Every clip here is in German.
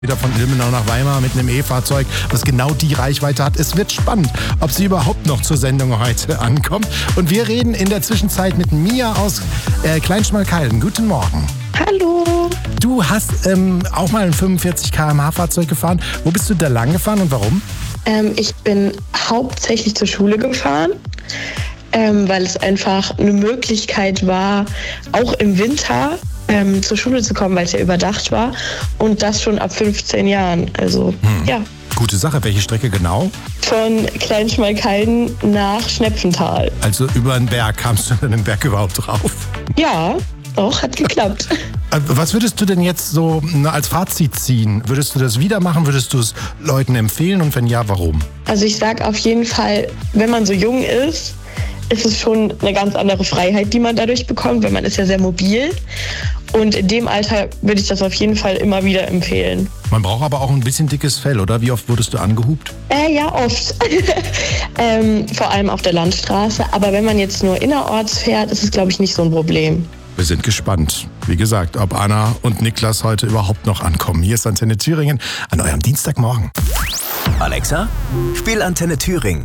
Wieder von Ilmenau nach Weimar mit einem E-Fahrzeug, was genau die Reichweite hat. Es wird spannend, ob sie überhaupt noch zur Sendung heute ankommt. Und wir reden in der Zwischenzeit mit Mia aus Kleinschmalkalden. Guten Morgen. Hallo. Du hast auch mal ein 45 km/h Fahrzeug gefahren. Wo bist du da lang gefahren und warum? Ich bin hauptsächlich zur Schule gefahren, weil es einfach eine Möglichkeit war, auch im Winter zur Schule zu kommen, weil es ja überdacht war. Und das schon ab 15 Jahren. Also, ja. Gute Sache. Welche Strecke genau? Von Kleinschmalkalden nach Schnepfental. Also über den Berg. Kamst du denn den Berg überhaupt drauf? Ja, doch, hat geklappt. Was würdest du denn jetzt so als Fazit ziehen? Würdest du das wieder machen? Würdest du es Leuten empfehlen? Und wenn ja, warum? Also ich sag auf jeden Fall, wenn man so jung ist es schon eine ganz andere Freiheit, die man dadurch bekommt, weil man ist ja sehr mobil. Und in dem Alter würde ich das auf jeden Fall immer wieder empfehlen. Man braucht aber auch ein bisschen dickes Fell, oder? Wie oft wurdest du angehupt? Ja, oft. Vor allem auf der Landstraße. Aber wenn man jetzt nur innerorts fährt, ist es, glaube ich, nicht so ein Problem. Wir sind gespannt, wie gesagt, ob Anna und Niklas heute überhaupt noch ankommen. Hier ist Antenne Thüringen an eurem Dienstagmorgen. Alexa, spiel Antenne Thüringen.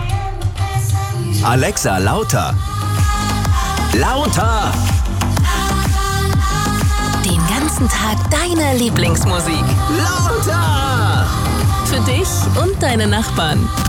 Alexa, lauter. Lauter! Den ganzen Tag deine Lieblingsmusik. Lauter! Für dich und deine Nachbarn.